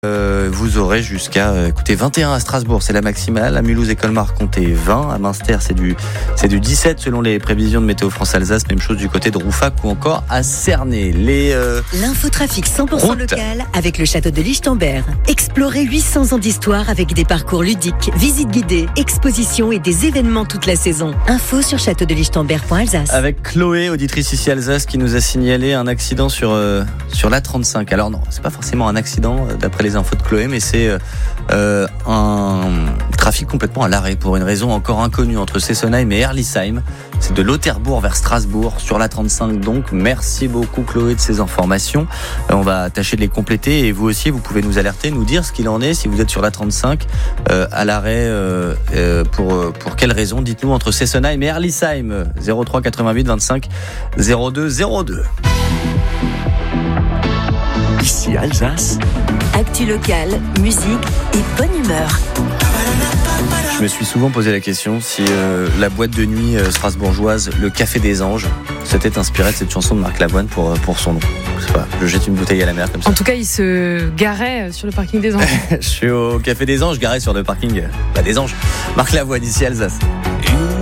Vous aurez jusqu'à 21 à Strasbourg, c'est la maximale. À Mulhouse et Colmar, comptez 20. À Münster, c'est du 17 selon les prévisions de Météo France Alsace. Même chose du côté de Rouffach ou encore à Cernay. L'infotrafic 100% routes. local avec le château de Lichtenberg. Explorez 800 ans d'histoire avec des parcours ludiques, visites guidées, expositions et des événements toute la saison. Info sur châteaudelichtenberg.alsace. Avec Chloé, auditrice ici à Alsace, qui nous a signalé un accident sur l'A35. Alors non, c'est pas forcément un accident d'après les infos de Chloé, mais c'est un trafic complètement à l'arrêt pour une raison encore inconnue entre Sesenheim et Herlisheim. C'est de Lauterbourg vers Strasbourg sur l'A35 donc. Merci beaucoup Chloé de ces informations. On va tâcher de les compléter et vous aussi vous pouvez nous alerter, nous dire ce qu'il en est si vous êtes sur l'A35 à l'arrêt pour quelle raison. Dites-nous entre Sesenheim et Herlisheim. 03 88 25 02 02. Ici Alsace. Actu local, musique et bonne humeur. Je me suis souvent posé la question si la boîte de nuit strasbourgeoise, le Café des Anges, s'était inspiré de cette chanson de Marc Lavoine pour son nom. Je sais pas, je jette une bouteille à la mer comme ça. En tout cas, il se garait sur le parking des Anges. Je suis au Café des Anges, garé sur le parking des Anges. Marc Lavoine, ici Alsace. Une